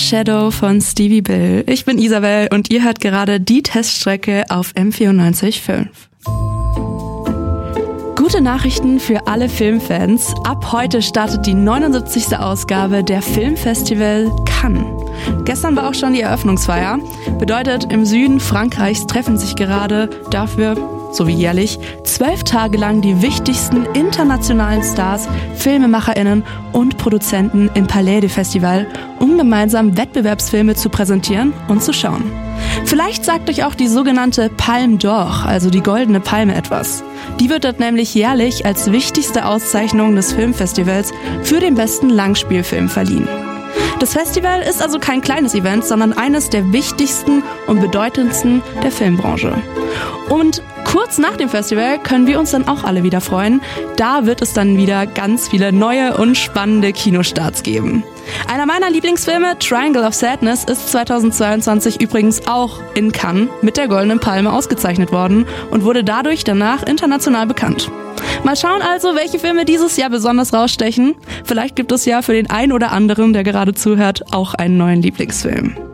Shadow von Stevie Bill. Ich bin Isabel und ihr hört gerade die Teststrecke auf M94.5. Gute Nachrichten für alle Filmfans. Ab heute startet die 79. Ausgabe der Filmfestival Cannes. Gestern war auch schon die Eröffnungsfeier. Bedeutet, im Süden Frankreichs treffen sich gerade dafür, so wie jährlich, 12 Tage lang die wichtigsten internationalen Stars, FilmemacherInnen und Produzenten im Palais des Festivals, um gemeinsam Wettbewerbsfilme zu präsentieren und zu schauen. Vielleicht sagt euch auch die sogenannte Palme d'Or, also die goldene Palme, etwas. Die wird dort nämlich jährlich als wichtigste Auszeichnung des Filmfestivals für den besten Langspielfilm verliehen. Das Festival ist also kein kleines Event, sondern eines der wichtigsten und bedeutendsten der Filmbranche. Und kurz nach dem Festival können wir uns dann auch alle wieder freuen. Da wird es dann wieder ganz viele neue und spannende Kinostarts geben. Einer meiner Lieblingsfilme, Triangle of Sadness, ist 2022 übrigens auch in Cannes mit der Goldenen Palme ausgezeichnet worden und wurde dadurch danach international bekannt. Mal schauen also, welche Filme dieses Jahr besonders rausstechen. Vielleicht gibt es ja für den einen oder anderen, der gerade zuhört, auch einen neuen Lieblingsfilm.